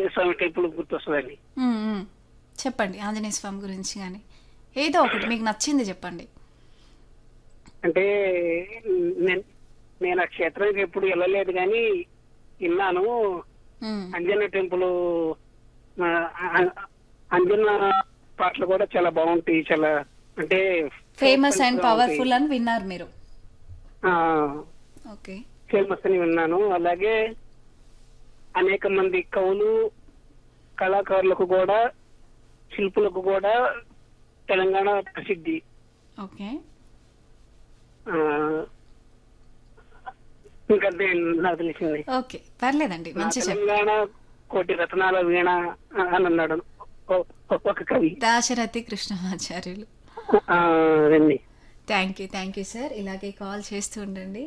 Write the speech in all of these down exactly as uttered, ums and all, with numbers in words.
ఆంజనేయ స్వామి temple గుర్తొస్తుందండి. ఉమ్, ఉమ్. చెప్పండి ఆంజనేయ స్వామి గురించి కానీ ఏదో ఒకటి మీకు నచ్చింది చెప్పండి. అంటే నేను నేను ఆ క్షేత్రానికి ఎప్పుడు వెళ్ళలేదు కానీ విన్నాను. ఉమ్. అంజనేయ టెంపుల్, ఆ, ఆ- అంజన పాటలు కూడా చాలా బాగుంటాయి. చాలా అంటే ఫేమస్ అండ్ గా ఉంటాయి. పవర్ఫుల్ అని విన్నారు మీరు. ఆ, ఓకే. ఫేమస్ అని విన్నాను. అలాగే అనేక మంది కవులు, కళాకారులకు కూడా, శిల్పులకు కూడా తెలంగాణ ప్రసిద్ధి. ఓకే. ఆ, ఇంకంతే నాకు తెలిసింది. ఓకే పర్లేదండి నా మంచి చెప్ప తెలంగాణ కోటి రత్నాల వీణ అని అన్నాడు ఓ- ఒక కవి. దాశరథి కృష్ణమాచార్యులు. ఆ, అదండి. Thank you thank you sir, ఇలాగే కాల్ చేస్తూ ఉండండి.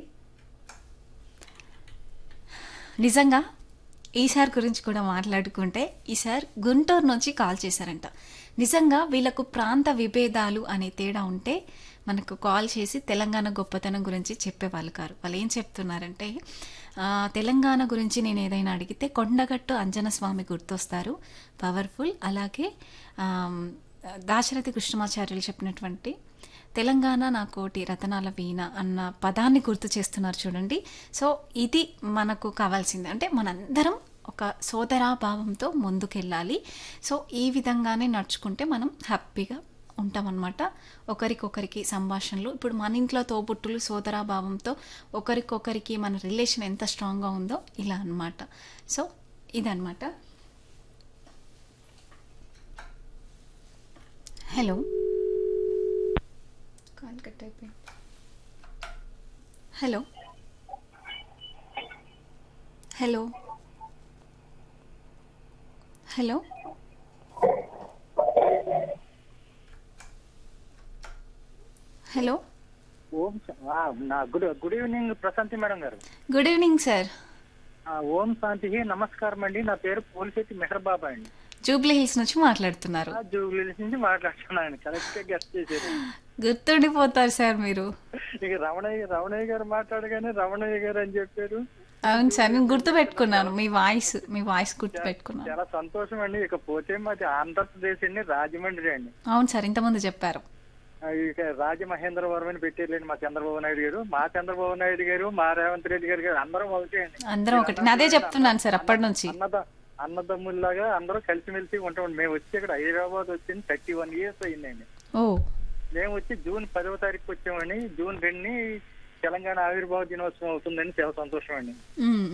నిజంగా ఈసారి గురించి కూడా మాట్లాడుకుంటే ఈసారి గుంటూరు నుంచి కాల్ చేశారంట. నిజంగా వీళ్ళకు ప్రాంత విభేదాలు అనే తేడా ఉంటే మనకు కాల్ చేసి తెలంగాణ గొప్పతనం గురించి చెప్పేవాళ్ళు కారు. వాళ్ళు ఏం చెప్తున్నారంటే ఆ, తెలంగాణ గురించి నేను ఏదైనా అడిగితే కొండగట్టు అంజన స్వామి గుర్తొస్తారు, పవర్ఫుల్. అలాగే ఆమ్, దాశరథి కృష్ణమాచార్యులు చెప్పినటువంటి తెలంగాణ నా కోటి రతనాల వీణ అన్న పదాన్ని గుర్తు చేస్తున్నారు చూడండి. సో ఇది మనకు కావాల్సింది, అంటే మనందరం ఒక సోదరాభావంతో ముందుకెళ్ళాలి. సో ఈ విధంగానే నడుచుకుంటే మనం హ్యాపీగా ఉంటామన్నమాట. ఒకరికొకరికి సంభాషణలు, ఇప్పుడు మన ఇంట్లో తోబుట్టులు సోదరాభావంతో ఒకరికొకరికి మన రిలేషన్ ఎంత స్ట్రాంగ్గా ఉందో ఇలా అన్నమాట. సో ఇదన్నమాట. హలో, కాల్ కట్ అయిపోయింది. హలో హలో హలో హలో ఓం శ- ఆ, నా good good evening Prashanti madam గారు. Good evening sir. ఆ, ఓం శాంతి, నమస్కారం అండి. నా పేరు పోలిశెట్టి మెహర్ బాబా అండి. జూబ్లీ హిల్స్ నుంచి మాట్లాడుతున్నారు. ఆ, జూబ్లీహిల్స్ నుంచి మాట్లాడుతున్నాను. కరెక్ట్ గా గెస్ట్ చేశారు. గుర్తుండిపోతారు సార్ మీరు. ఇక రమణయ్య రమణయ్య గారు మాట్లాడగానే రమణయ్య గారు అని చెప్పారు. అవును సార్, నేను గుర్తు పెట్టుకున్నాను మీ వాయిస్, మీ వాయిస్ గుర్తు పెట్టుకున్నాను. చాలా సంతోషం అండి. ఇకపోతే మాది ఆంధ్రప్రదేశ్ అండి, రాజమండ్రి అండి. అవును సార్, ఇంతకుముందు చెప్పారు. ఆ, ఇక రాజమహేంద్రవరం అని పెట్టారులేండి మా చంద్రబాబు నాయుడు గారు. మా చంద్రబాబు నాయుడు గారు, మా రేవంత్ రెడ్డి గారు గారు అందరం ఒకటే అండి. అందరం ఒకటి, నేను అదే చెప్తున్నాను సార్ అప్పటి నుంచి. అన్నద అన్నదమ్ముల్లాగా అందరూ కలిసిమెలిసి ఉంటాం. మేము వచ్చి ఇక్కడ హైదరాబాద్ వచ్చింది థర్టీ వన్ ఇయర్స్ అయిందండి. ఓ మేము వచ్చి జూన్ పదవ తారీఖు వచ్చామండి. జూన్ రెండుని తెలంగాణ ఆవిర్భావ దినోత్సవం అవుతుందని చాలా సంతోషం అండి. మ్,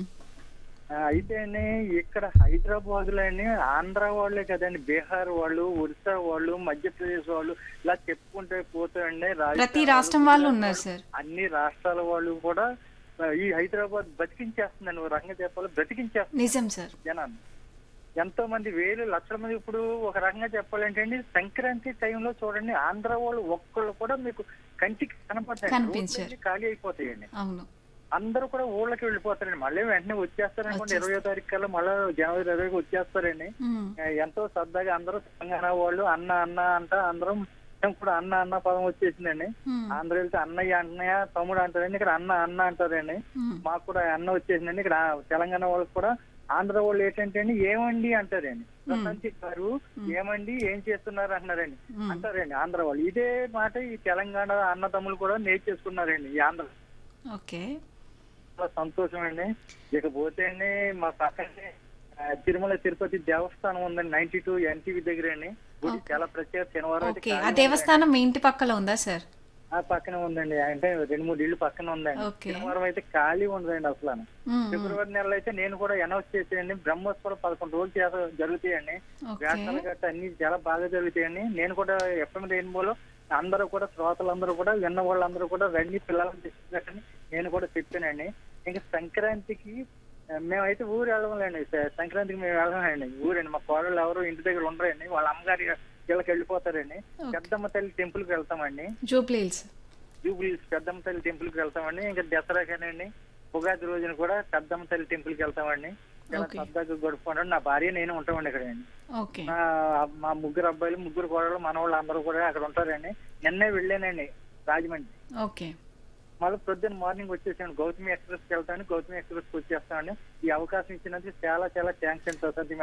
ఆ, అయితే అండి ఇక్కడ హైదరాబాద్ లో అండి ఆంధ్ర వాళ్ళే కదండి, బీహార్ వాళ్ళు, ఒరిస్సా వాళ్ళు, మధ్యప్రదేశ్ వాళ్ళు ఇలా చెప్పుకుంటే పోతాయండి. ప్రతి రాష్ట్రం వాళ్ళు ఉన్నారు సార్. అన్ని రాష్ట్రాల వాళ్ళు కూడా ఆ, ఈ హైదరాబాద్ బతికించేస్తుందండి. ఓ రకంగా చెప్పాలి, బ్రతికించేస్తుంది నిజం సార్. జనాన్ని. ఎంతో మంది వేలు లక్షల మంది. ఇప్పుడు ఒక రకంగా చెప్పాలంటే అండి సంక్రాంతి టైంలో చూడండి ఆంధ్ర వాళ్ళు ఒక్కళ్ళు కూడా మీకు కంటికి కనపడతాయి, కనిపించారు. రోడ్లన్నీ ఖాళీ అయిపోతాయండి. అవును. అందరూ కూడా ఊళ్ళకి వెళ్ళిపోతారండి. మళ్ళీ వెంటనే వచ్చేస్తారనుకోండి, ఇరవయో తారీఖు కల్లా మళ్ళీ జనవరి ఇరవైకి వచ్చేస్తారండి. మ్, ఆ, ఎంతో సరదాగా అందరూ తెలంగాణ వాళ్ళు అన్న అన్న అంట అందరం మేము కూడా అన్న అన్న పదం వచ్చేసిందండి. మ్, ఆంధ్ర వెళ్తే అన్నయ్య అన్నయ్య తమ్ముడు అంటారండి, ఇక్కడ అన్న అన్న అంటారండి. మ్, మాకు కూడా అన్న వచ్చేసిందండి. ఇక్కడ తెలంగాణ వాళ్ళకి కూడా ఆంధ్ర వాళ్ళు ఏంటంటే అండి ఏమండి అంటారండి. ప్రశాంతి గారు ఏమండి ఏం చేస్తున్నారు అంటున్నారండి మ్. అంటారండి ఆంధ్ర వాళ్ళు. ఇదే మాట ఈ తెలంగాణ అన్నదమ్ములు కూడా నేర్చేసుకున్నారండి ఈ ఆంధ్ర. ఓకే. చాలా సంతోషం అండి. ఇకపోతే అండి మా పక్కనే ఆ, తిరుమల తిరుపతి దేవస్థానం ఉందండి, నైన్టీ టూ ఎన్టీవీ దగ్గర అండి. గుడి చాలా ప్రత్యేక. శనివారం అయితే ఓకే, ఆ ఖాళీ దేవస్థానం మీ ఇంటి పక్కల ఉందా సార్? ఆ పక్కనే ఉందండి. అంటే రెండు మూడు ఇళ్ళు పక్కన ఉందండి. ఓకే. శనివారం అయితే ఖాళీ ఉండదండి అసలు. మ్, మ్, ఫిబ్రవరి నెలలో అయితే నేను కూడా అనౌన్స్ చేసేయండి, బ్రహ్మోత్సవాలు పదకొండు రోజులు చేత- జరుగుతాయండి. ఓకే. వేటలు గట్ట అన్ని చాలా బాగా జరుగుతాయండి. నేను కూడా ఎఫ్ఎం రెయిన్బోలో అందరూ కూడా శ్రోతలందరూ కూడా విన్న వాళ్ళందరూ కూడా రండి పిల్లలను తీసుకుని నేను కూడా చెప్పానండి. ఇంకా సంక్రాంతికి ఆ, మేమైతే ఊరు వెళ్ళలేండి. సంక్రాంతికి మేము వెళ్ళలేండి ఊరండి. మా కోడళ్ళు ఎవరు ఇంటి దగ్గర ఉండరండి, వాళ్ళ అమ్మగారి వీళ్ళకి వెళ్ళిపోతారండి. ఓకే. పెద్దమ్మ తల్లి టెంపుల్ కి వెళ్తామండి. Jubilee hills. జూబ్లీస్ పెద్దమ్మ తల్లి టెంపుల్ కి వెళ్తామండి. ఇంకా దసరాకేనండి ఉగాది రోజున కూడా పెద్దమ్మ తల్లి టెంపుల్ కి వెళ్తామండి. చాలా ఓకే. సరదాగా గడుపుకుంటాం. నా భార్య నేను ఉంటామండి ఇక్కడ అండి. ఓకే. మా ముగ్గురు అబ్బాయిలు ముగ్గురు కోడలు మన వాళ్ళు అందరూ కూడా అక్కడ ఉంటారండి. నిన్నే వెళ్ళానండి రాజమండ్రి. ఓకే. మళ్ళీ ప్రొద్దున మార్నింగ్ వచ్చేసాను. గౌతమి ఎక్స్ప్రెస్ కి వెళ్తాను, గౌతమి ఎక్స్ప్రెస్ కి వచ్చేస్తామండి. ఈ అవకాశం ఇచ్చినందుకు చాలా చాలా థ్యాంక్స్ అండి ప్రశాంతి.